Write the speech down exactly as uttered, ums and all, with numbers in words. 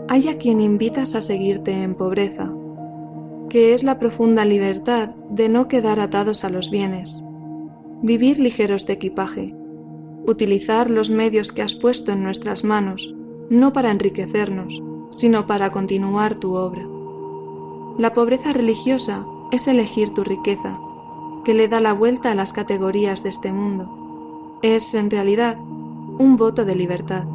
hay a quien invitas a seguirte en pobreza, que es la profunda libertad de no quedar atados a los bienes, vivir ligeros de equipaje, utilizar los medios que has puesto en nuestras manos, no para enriquecernos, sino para continuar tu obra. La pobreza religiosa es elegir tu riqueza, que le da la vuelta a las categorías de este mundo. Es, en realidad, un voto de libertad.